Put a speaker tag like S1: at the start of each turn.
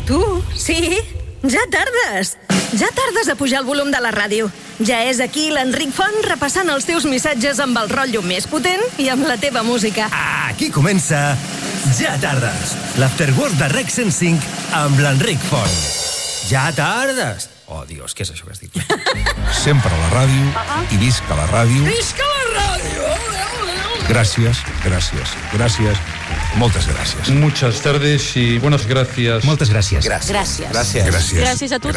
S1: Tu, sí, ja tardes. Ja tardes a pujar el volum de la ràdio. Ja és aquí l'Enric Font repassant els teus missatges amb el rotllo més potent i amb la teva música.
S2: Aquí comença Ja tardes, l'Afterwork de Rec 105 amb l'Enric Font. Ja tardes. Oh, Dios, què és això que has dit?
S3: Sempre a la ràdio i visca la ràdio.
S1: Visca la ràdio!
S3: Gràcies, gràcies, gràcies. Moltes gràcies.
S4: Muchas tardes y buenas gracias.
S2: Moltes gràcies.
S1: Gràcies.
S3: Gràcies.
S5: Gràcies a tu